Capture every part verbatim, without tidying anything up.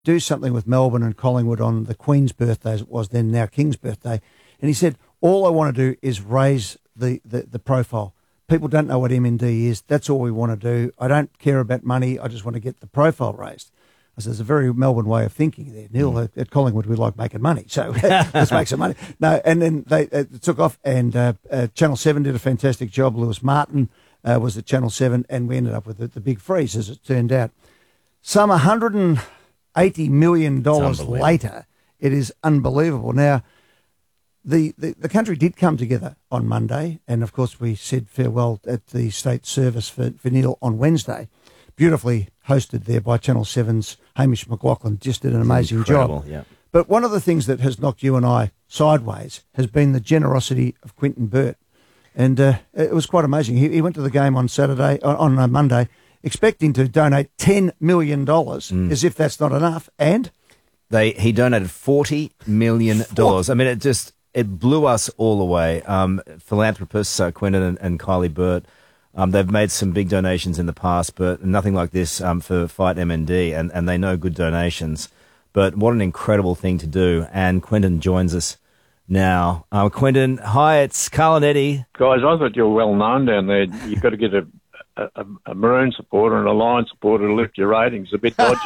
do something with Melbourne and Collingwood on the Queen's birthday, as it was then, now King's birthday. And he said, all I want to do is raise the, the, the profile. People don't know what M N D is. That's all we want to do. I don't care about money. I just want to get the profile raised. I said, there's a very Melbourne way of thinking there. Neil, mm. at Collingwood, we like making money, so let's make some money. No, and then they uh, took off, and uh, uh, Channel seven did a fantastic job. Lewis Martin uh, was at Channel seven, and we ended up with the, the big freeze, as it turned out. Some one hundred eighty million dollars later, it is unbelievable. Now, the, the, the country did come together on Monday, and, of course, we said farewell at the state service for, for Neil on Wednesday. Beautifully hosted there by Channel seven's Hamish McLaughlin. Just did an amazing job. Yeah. But one of the things that has knocked you and I sideways has been the generosity of Quinton Burt. And uh, it was quite amazing. He, he went to the game on Saturday, on uh, Monday, expecting to donate ten million dollars, mm. as if that's not enough. And they he donated forty million dollars. I mean, it just it blew us all away. Um, philanthropists, uh, Quinton and, and Kylie Burt, Um, they've made some big donations in the past, but nothing like this um, for Fight M N D, and, and they know good donations. But what an incredible thing to do. And Quinton joins us now. Uh, Quinton, hi, it's Carl and Eddie. Guys, I thought you were well known down there. You've got to get a, a, a Maroon supporter and a Lion supporter to lift your ratings. A bit dodgy.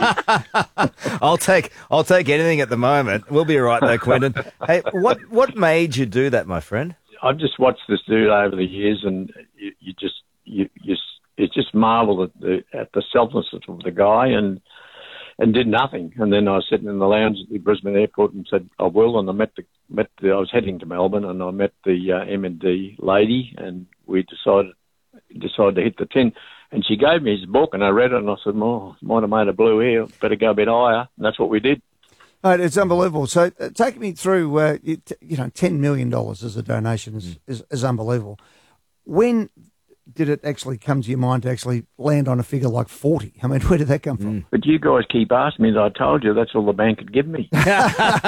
I'll take I'll take anything at the moment. We'll be all right though, Quinton. Hey, what, what made you do that, my friend? I've just watched this dude over the years, and you, you just... You, you, it just marvelled at the, at the selflessness of the guy, and and did nothing. And then I was sitting in the lounge at the Brisbane airport and said, I will. And I met the, met the, I was heading to Melbourne, and I met the uh, M N D lady, and we decided decided to hit the tin. And she gave me his book, and I read it, and I said, oh, might have made a blue here. Better go a bit higher. And that's what we did. Right, it's unbelievable. So uh, take me through, uh, you, you know, ten million dollars as a donation is, mm. is, is unbelievable. When did it actually come to your mind to actually land on a figure like forty? I mean, where did that come from? But you guys keep asking me, I told you that's all the bank could give me. They've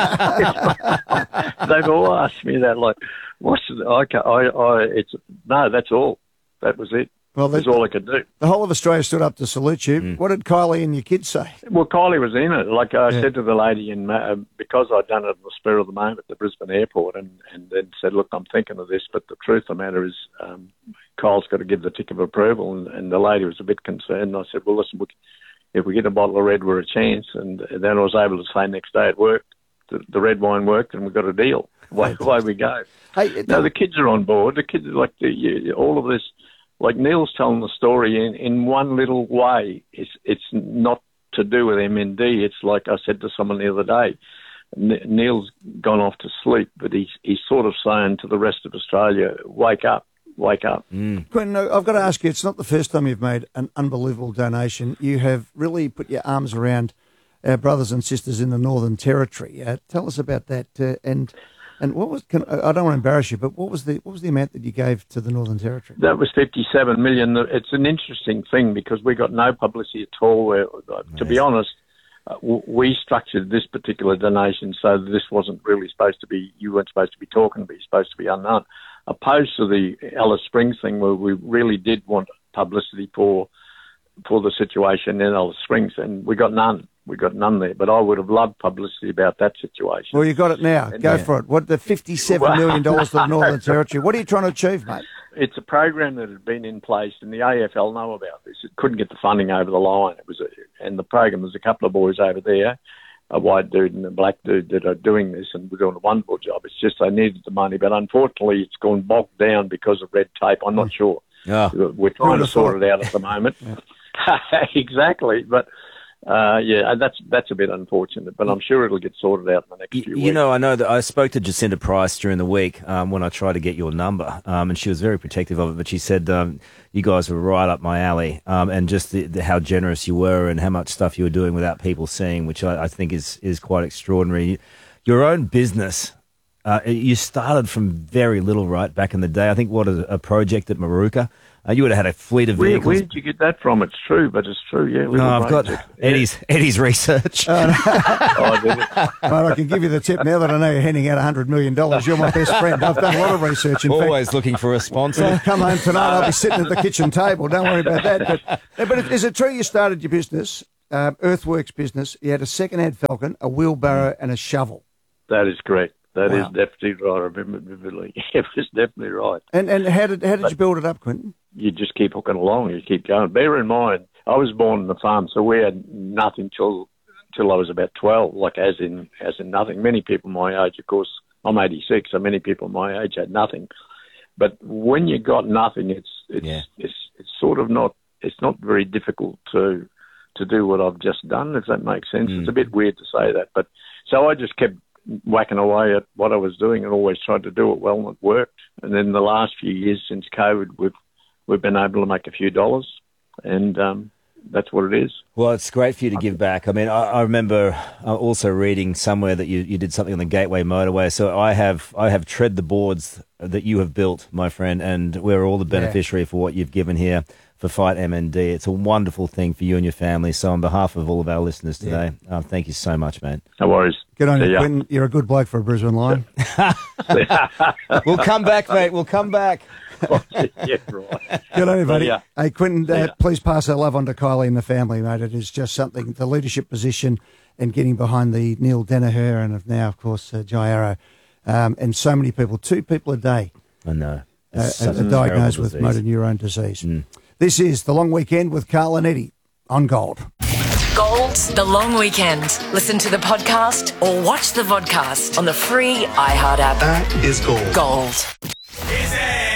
all asked me that, like, what's the, I, I, I, it's, no, that's all. That was it. Well, that's all I could do. The whole of Australia stood up to salute you. Mm. What did Kylie and your kids say? Well, Kylie was in it. Like I yeah. said to the lady, in uh, because I'd done it in the spur of the moment at the Brisbane airport, and, and then said, look, I'm thinking of this, but the truth of the matter is um, Kyle's got to give the tick of approval, and, and the lady was a bit concerned. And I said, well, listen, if we get a bottle of red, we're a chance. And then I was able to say next day it worked. The, the red wine worked, and we got a deal. Away, away we go. Hey, no, the kids are on board. The kids are like, the, you, all of this... Like Neil's telling the story in, in one little way. It's it's not to do with M N D. It's like I said to someone the other day, N- Neil's gone off to sleep, but he's, he's sort of saying to the rest of Australia, wake up, wake up. Mm. Quinton, I've got to ask you, it's not the first time you've made an unbelievable donation. You have really put your arms around our brothers and sisters in the Northern Territory. Uh, tell us about that. Uh, and... And what was? Can, I don't want to embarrass you, but what was the what was the amount that you gave to the Northern Territory? That was fifty-seven million. It's an interesting thing because we got no publicity at all. Where, to be honest, uh, we structured this particular donation so that this wasn't really supposed to be. You weren't supposed to be talking, but you're supposed to be unknown. Opposed to the Alice Springs thing, where we really did want publicity for for the situation in Alice Springs, and we got none. We got none there, but I would have loved publicity about that situation. Well, you got it now. And Go yeah. for it. What the fifty-seven million dollars to the Northern Territory? What are you trying to achieve, mate? It's a program that had been in place, and the A F L know about this. It couldn't get the funding over the line. It was, a, and the program was a couple of boys over there, a white dude and a black dude that are doing this, and we're doing a wonderful job. It's just they needed the money, but unfortunately, it's gone bogged down because of red tape. I'm not sure. Oh. We're trying to sort it out at the moment. Exactly, but. Uh, yeah, that's that's a bit unfortunate, but I'm sure it'll get sorted out in the next few you, weeks. You know, I know that I spoke to Jacinta Price during the week um, when I tried to get your number, um, and she was very protective of it, but she said um, you guys were right up my alley, um, and just the, the, how generous you were and how much stuff you were doing without people seeing, which I, I think is, is quite extraordinary. Your own business, uh, you started from very little, right, back in the day. I think, what, a, a project at Maruka. Uh, you would have had a fleet of vehicles. Where, where did you get that from? It's true, but it's true, yeah. No, I've got Eddie's Eddie's research. Uh, oh, did it? Well, I can give you the tip now that I know you're handing out one hundred million dollars. You're my best friend. I've done a lot of research. In Always fact, looking for a sponsor. Come home tonight, I'll be sitting at the kitchen table. Don't worry about that. But, but is it true you started your business uh, earthworks business. You had a second-hand Falcon, a wheelbarrow, and a shovel. That is correct. That Wow. is definitely right. I remember vividly. It was definitely right. And and how did how did But- you build it up, Quentin? You just keep hooking along. You keep going. Bear in mind, I was born on the farm, so we had nothing till till I was about twelve. Like as in as in nothing. Many people my age, of course, I'm eighty-six, so many people my age had nothing. But when you got nothing, it's it's Yeah. it's it's sort of not it's not very difficult to to do what I've just done, if that makes sense. Mm. It's a bit weird to say that, but so I just kept whacking away at what I was doing and always tried to do it well, and it worked. And then the last few years since COVID, we've we've been able to make a few dollars, and um, that's what it is. Well, it's great for you to give back. I mean, I, I remember also reading somewhere that you, you did something on the Gateway Motorway. So I have I have tread the boards that you have built, my friend, and we're all the beneficiary for what you've given here for Fight M N D. It's a wonderful thing for you and your family. So on behalf of all of our listeners today, uh, thank you so much, mate. No worries. Good on See you, ya. Quentin. You're a good bloke for a Brisbane Lion. We'll come back, mate. We'll come back. Yeah, right. Good on you, buddy. Yeah. Hey, Quentin, uh, Yeah. please pass our love on to Kylie and the family, mate. It is just something, the leadership position and getting behind the Neil Danaher and of now, of course, uh, Jairo, um, and so many people, two people a day I know. uh, It's are such a diagnosed terrible with disease. motor neurone disease. Mm. This is The Long Weekend with Carl and Eddie on Gold. Gold, The Long Weekend. Listen to the podcast or watch the vodcast on the free iHeart app. That is gold. Gold. Is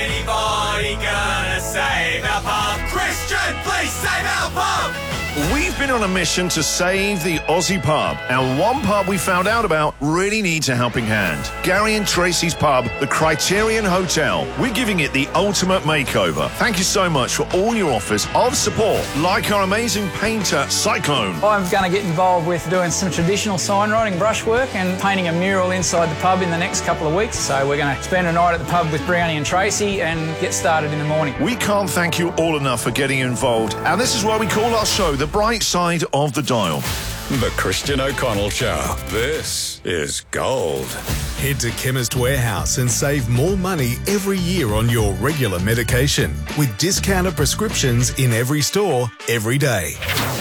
anybody gonna save our pub? Christian, please save our pub! We've been on a mission to save the Aussie pub, and one pub we found out about really needs a helping hand. Gary and Tracy's pub, the Criterion Hotel. We're giving it the ultimate makeover. Thank you so much for all your offers of support, like our amazing painter, Cyclone. I'm going to get involved with doing some traditional signwriting, brushwork and painting a mural inside the pub in the next couple of weeks. So we're going to spend a night at the pub with Brownie and Tracy and get started in the morning. We can't thank you all enough for getting involved, and this is why we call our show The Bright Side of the Dial. The Christian O'Connell Show. This is gold. Head to Chemist Warehouse and save more money every year on your regular medication with discounted prescriptions in every store, every day.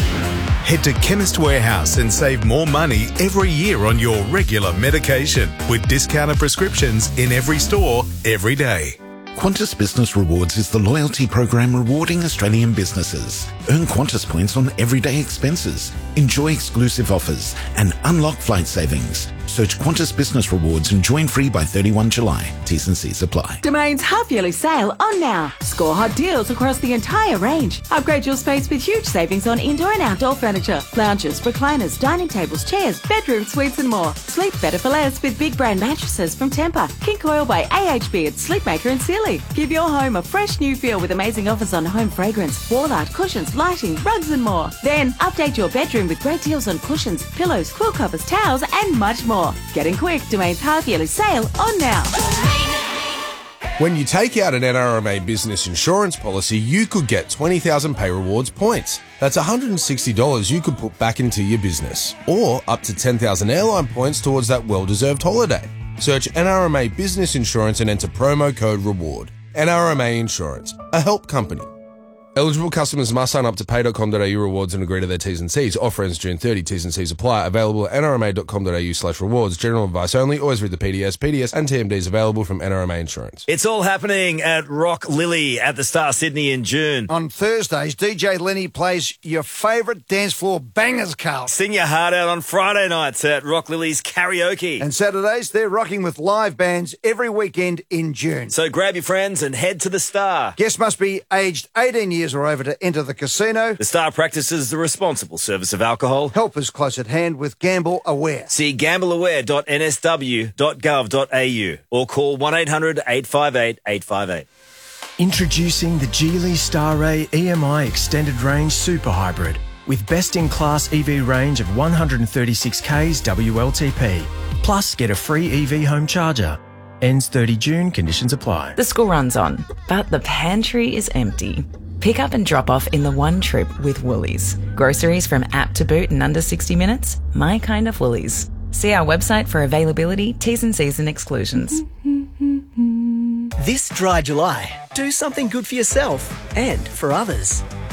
Head to Chemist Warehouse and save more money every year on your regular medication with discounted prescriptions in every store, every day. Qantas Business Rewards is the loyalty program rewarding Australian businesses. Earn Qantas points on everyday expenses, enjoy exclusive offers, and unlock flight savings. Search Qantas Business Rewards and join free by thirty-first of July. T's and C's apply. Domain's half-yearly sale on now. Score hot deals across the entire range. Upgrade your space with huge savings on indoor and outdoor furniture, lounges, recliners, dining tables, chairs, bedroom suites and more. Sleep better for less with big brand mattresses from Tempur, King Coil by A H B at Sleepmaker and Sealy. Give your home a fresh new feel with amazing offers on home fragrance, wall art, cushions, lighting, rugs and more. Then update your bedroom with great deals on cushions, pillows, quilt covers, towels and much more. Getting quick, Domain's half-yearly sale on now. When you take out an N R M A business insurance policy, you could get twenty thousand Pay Rewards points. That's one hundred sixty dollars you could put back into your business. Or up to ten thousand airline points towards that well-deserved holiday. Search N R M A Business Insurance and enter promo code REWARD. N R M A Insurance, a help company. Eligible customers must sign up to pay dot com dot a u rewards and agree to their T's and C's. Offer ends June thirtieth. T's and C's apply. Available at n r m a dot com dot a u slash rewards. General advice only. Always read the P D S. P D S and T M Ds available from N R M A Insurance. It's all happening at Rock Lily at the Star Sydney in June. On Thursdays, D J Lenny plays your favourite dance floor bangers, Carl. Sing your heart out on Friday nights at Rock Lily's Karaoke. And Saturdays, they're rocking with live bands every weekend in June. So grab your friends and head to the Star. Guests must be aged eighteen years or over to enter the casino. The Star practices the responsible service of alcohol. Help is close at hand with Gamble Aware. See gamble aware dot n s w dot gov dot a u or call one eight hundred eight five eight eight five eight. Introducing the Geely Star-Ray E M I Extended Range Super Hybrid with best-in-class E V range of one hundred thirty-six k's W L T P. Plus, get a free E V home charger. Ends thirtieth of June, conditions apply. The school runs on, but the pantry is empty. Pick up and drop off in the one trip with Woolies. Groceries from app to boot in under sixty minutes? My kind of Woolies. See our website for availability, T's and C's and exclusions. This dry July, do something good for yourself and for others.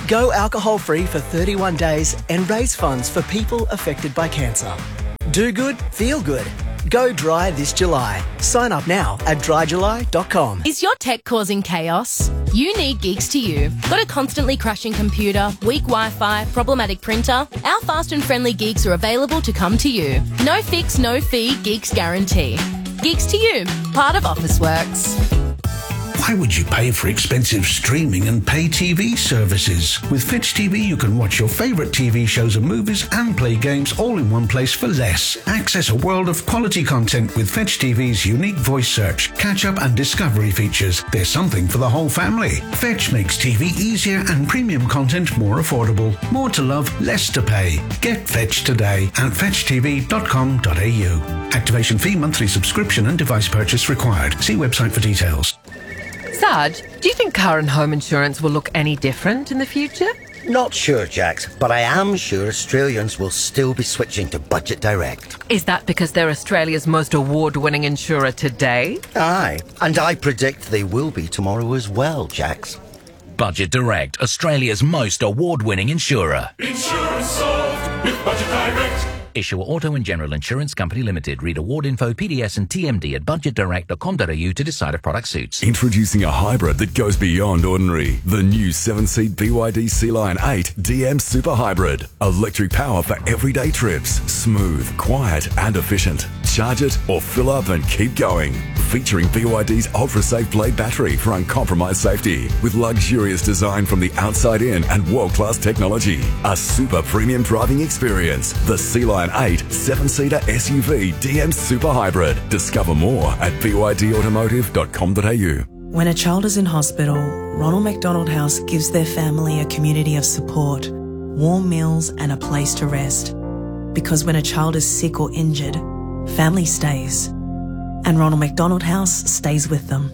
Go alcohol-free for thirty-one days and raise funds for people affected by cancer. Do good, feel good. Go dry this July. Sign up now at dry july dot com. Is your tech causing chaos? You need Geeks to You. Got a constantly crashing computer, weak Wi-Fi, problematic printer? Our fast and friendly geeks are available to come to you. No fix, no fee, Geeks guarantee. Geeks to You, part of Officeworks. Why would you pay for expensive streaming and pay T V services? With Fetch T V, you can watch your favourite T V shows and movies and play games all in one place for less. Access a world of quality content with Fetch T V's unique voice search, catch-up and discovery features. There's something for the whole family. Fetch makes T V easier and premium content more affordable. More to love, less to pay. Get Fetch today at fetch t v dot com dot a u. Activation fee, monthly subscription and device purchase required. See website for details. Sarge, do you think car and home insurance will look any different in the future? Not sure, Jax, but I am sure Australians will still be switching to Budget Direct. Is that because they're Australia's most award-winning insurer today? Aye, and I predict they will be tomorrow as well, Jax. Budget Direct, Australia's most award-winning insurer. Insurance solved with Budget Direct. Issuer Auto and General Insurance Company Limited. Read award info, P D S and T M D at budget direct dot com dot a u to decide if product suits. Introducing a hybrid that goes beyond ordinary. The new seven-seat B Y D Sea Lion eight D M Super Hybrid. Electric power for everyday trips. Smooth, quiet and efficient. Charge it or fill up and keep going. Featuring B Y D's ultra-safe blade battery for uncompromised safety. With luxurious design from the outside in and world-class technology. A super premium driving experience. The Sea Lion eight seven-seater S U V D M Super Hybrid. Discover more at b y d automotive dot com dot a u. When a child is in hospital, Ronald McDonald House gives their family a community of support, warm meals and a place to rest. Because when a child is sick or injured, family stays. And Ronald McDonald House stays with them.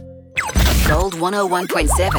Gold one oh one point seven.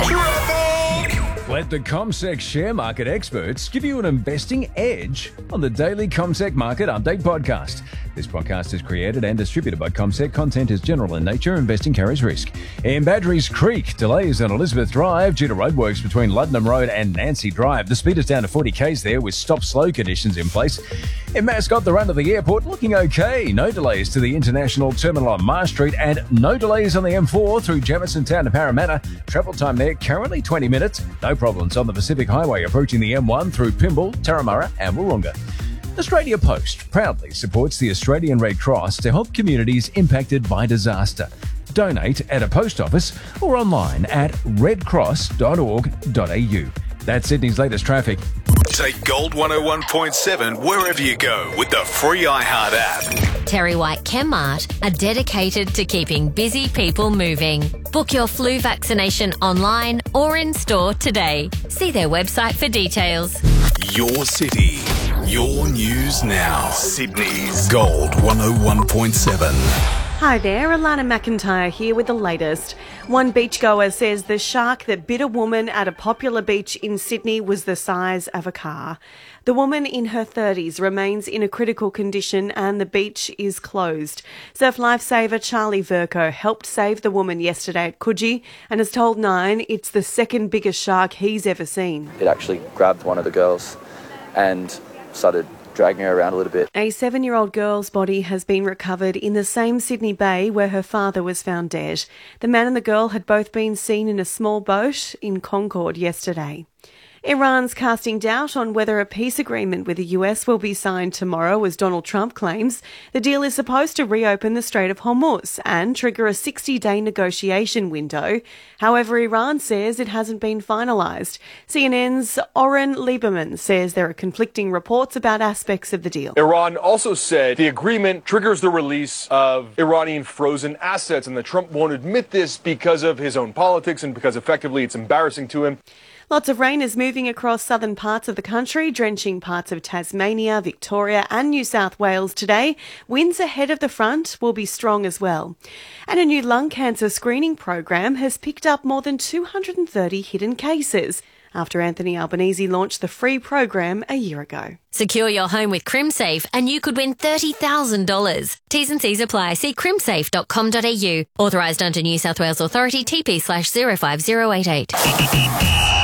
Let the CommSec share market experts give you an investing edge on the daily CommSec Market Update podcast. This podcast is created and distributed by CommSec. Content is general in nature. Investing carries risk. In Badgerys Creek, delays on Elizabeth Drive due to roadworks between Luddenham Road and Nancy Drive. The speed is down to forty k's there with stop-slow conditions in place. In Mascot, the run to the airport looking okay. No delays to the International Terminal on Marsh Street and no delays on the M four through Jamison Town to Parramatta. Travel time there currently twenty minutes. No problems on the Pacific Highway approaching the M one through Pymble, Tarramurra and Wahroonga. Australia Post proudly supports the Australian Red Cross to help communities impacted by disaster. Donate at a post office or online at red cross dot org dot a u. That's Sydney's latest traffic. Take Gold one oh one point seven wherever you go with the free iHeart app. Terry White Chemmart are dedicated to keeping busy people moving. Book your flu vaccination online or in store today. See their website for details. Your city, your news now. Sydney's Gold one oh one point seven. Hi there, Alana McIntyre here with the latest. One beachgoer says the shark that bit a woman at a popular beach in Sydney was the size of a car. The woman in her thirties remains in a critical condition and the beach is closed. Surf lifesaver Charlie Verco helped save the woman yesterday at Coogee and has told Nine it's the second biggest shark he's ever seen. It actually grabbed one of the girls and started dragging her around a little bit. A seven-year-old girl's body has been recovered in the same Sydney Bay where her father was found dead. The man and the girl had both been seen in a small boat in Concord yesterday. Iran's casting doubt on whether a peace agreement with the U S will be signed tomorrow, as Donald Trump claims. The deal is supposed to reopen the Strait of Hormuz and trigger a sixty-day negotiation window. However, Iran says it hasn't been finalised. C N N's Oren Lieberman says there are conflicting reports about aspects of the deal. Iran also said the agreement triggers the release of Iranian frozen assets and that Trump won't admit this because of his own politics and because effectively it's embarrassing to him. Lots of rain is moving across southern parts of the country, drenching parts of Tasmania, Victoria and New South Wales today. Winds ahead of the front will be strong as well. And a new lung cancer screening program has picked up more than two hundred thirty hidden cases after Anthony Albanese launched the free program a year ago. Secure your home with CrimSafe and you could win thirty thousand dollars. T's and C's apply. See crimsafe dot com dot a u. Authorised under New South Wales Authority T P slash zero five zero eight eight.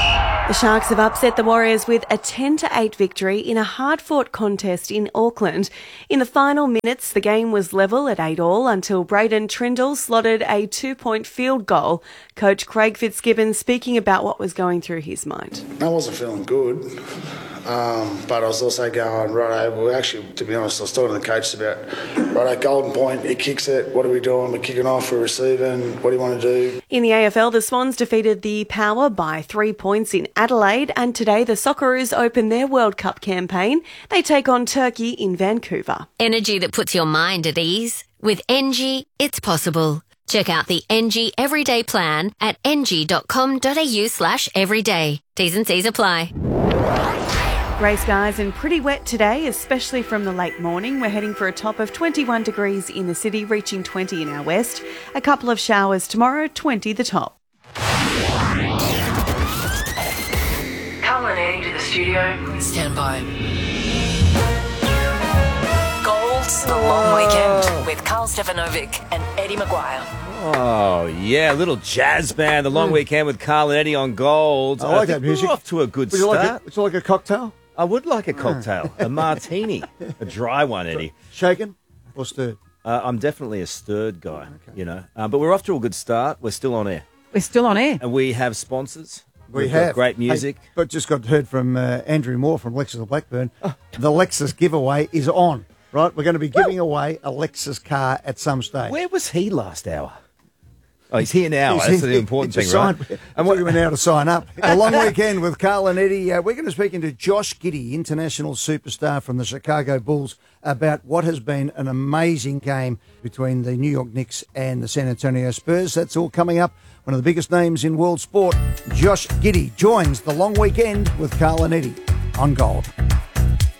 The Sharks have upset the Warriors with a ten to eight victory in a hard-fought contest in Auckland. In the final minutes, the game was level at eight all until Braden Trindle slotted a two-point field goal. Coach Craig Fitzgibbon speaking about what was going through his mind. I wasn't feeling good, um, but I was also going, righto, well, actually, to be honest, I was talking to the coaches about, righto, golden point, he kicks it, what are we doing? We're kicking off, we're receiving, what do you want to do? In the A F L, the Swans defeated the Power by three points in Adelaide, and today the Socceroos open their World Cup campaign. They take on Turkey in Vancouver. Energy that puts your mind at ease. With Engie, it's possible. Check out the Engie Everyday Plan at engie.com.au slash everyday. T's and C's apply. Grey skies and pretty wet today, especially from the late morning. We're heading for a top of twenty-one degrees in the city, reaching twenty in our west. A couple of showers tomorrow, twenty the top. Carl and Eddie to the studio. Stand by. Gold's The Long Weekend with Carl Stefanovic and Eddie Maguire. Oh, yeah, a little jazz band, The Long Weekend with Carl and Eddie on Gold. I like think that music. We're off to a good Would you start. like a, would you like a cocktail? I would like a cocktail, a martini, a dry one, Eddie. Shaken or stirred? Uh, I'm definitely a stirred guy, okay. you know. Uh, but we're off to a good start. We're still on air. We're still on air. And we have sponsors. We We've have. got great music. Hey, but just got heard from uh, Andrew Moore from Lexus of Blackburn. Oh. The Lexus giveaway is on, right? We're going to be giving away a Lexus car at some stage. Where was he last hour? Oh, he's here now. He's That's in, the important thing, signed, right? And what you were now to sign up. A long weekend with Carl and Eddie. Uh, we're going to speak into Josh Giddey, international superstar from the Chicago Bulls, about what has been an amazing game between the New York Knicks and the San Antonio Spurs. That's all coming up. One of the biggest names in world sport, Josh Giddey, joins the long weekend with Carl and Eddie on Gold.